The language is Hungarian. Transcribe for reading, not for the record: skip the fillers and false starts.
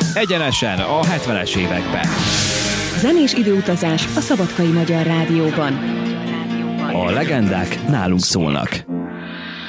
Egyenesen a 70-es években. Zenés időutazás a Szabadkai Magyar Rádióban. A legendák nálunk szólnak.